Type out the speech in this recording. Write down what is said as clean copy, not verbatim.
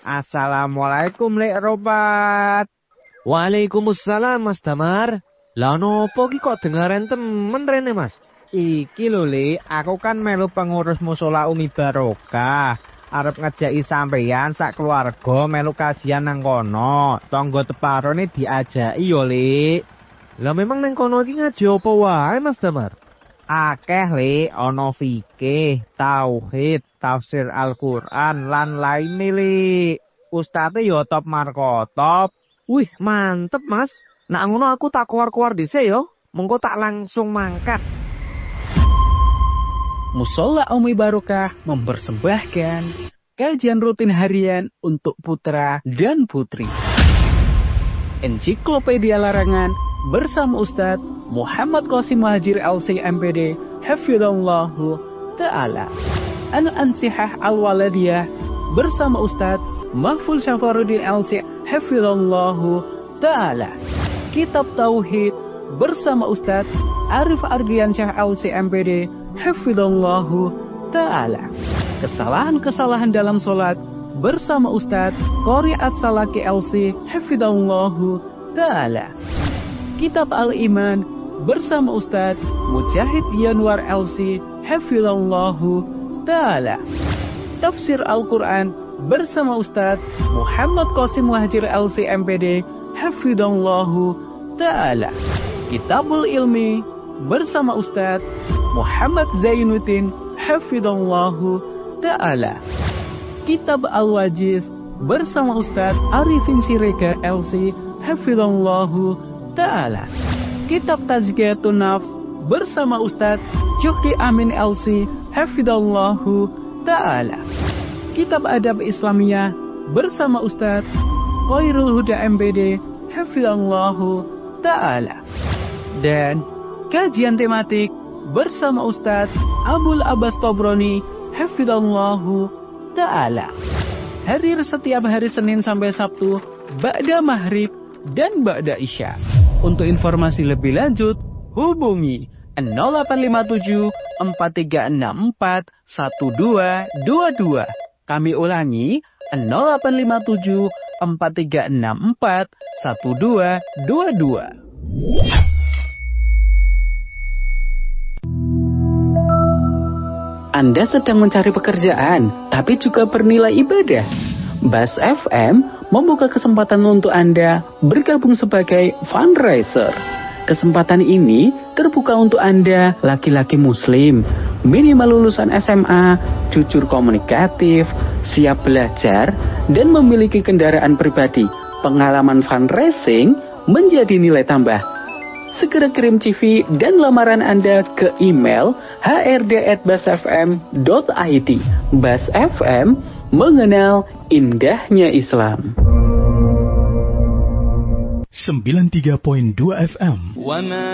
Assalamualaikum Lek Robat. Waalaikumsalam Mas Damar. Lah nopo ki kok dengaren temen rene Mas? Iki lho Lek, aku kan melu pengurus mushola Umi Barokah. Arep ngejaki sampeyan sak keluarga melu kajian nang kono. Tangga teparone diajaki yo Lek. Lah memang neng kono iki ngaji apa wae Mas Damar? Akeh Lek, ana fikih, tauhid, tafsir Al-Qur'an lan laine Lek. Ustate yo top markotop. Wih, mantep Mas. Nak ngono aku tak keluar-keluar dhisik yo. Mengko tak langsung mangkat. Mushola Umi Barokah mempersembahkan kajian rutin harian untuk putra dan putri. Ensiklopedia Larangan bersama Ustadz Muhammad Qasim Muhajir LC MPD Hafizallahu Ta'ala. Al-Ansihah Al-Waladiyah bersama Ustadz Mahfuz Syafaruddin LC Hafizallahu Ta'ala. Kitab Tauhid bersama Ustadz Arif Ardiansyah LC MPD Hafizallahu Ta'ala. Kesalahan-kesalahan dalam sholat bersama Ustadz Qori As-Salaki LC Hafizallahu Ta'ala. Kitab Al-Iman bersama Ustadz Mujahid Yanwar LC Hafizallahu Ta'ala. Tafsir Al-Quran bersama Ustadz Muhammad Qasim Muhajir LC MPD Hafizallahu Ta'ala. Kitabul Ilmi bersama Ustadz Muhammad Zainuddin Hafizallahu Ta'ala. Kitab Al-Wajiz bersama Ustadz Arifin Sirega LC Hafizallahu Ta'ala. Kitab Tazkiyatun Nafs bersama Ustadz Jokri Amin LC Hafizallahu Ta'ala. Kitab Adab Islamiyah bersama Ustadz Khairul Huda MPD Hafizallahu Ta'ala. Dan kajian tematik bersama Ustadz Abul Abbas Tobroni Hafizallahu Ta'ala. Hadir setiap hari Senin sampai Sabtu ba'da maghrib dan ba'da isya. Untuk informasi lebih lanjut hubungi 0857 4364 1222. Kami ulangi 0857 4364 1222. Anda sedang mencari pekerjaan, tapi juga bernilai ibadah. Bas FM membuka kesempatan untuk Anda bergabung sebagai fundraiser. Kesempatan ini terbuka untuk Anda, laki-laki muslim, minimal lulusan SMA, jujur komunikatif, siap belajar, dan memiliki kendaraan pribadi. Pengalaman fundraising menjadi nilai tambah. Segera kirim CV dan lamaran Anda ke email hrd@basfm.id. Bas FM mengenal indahnya Islam. 93.2 FM.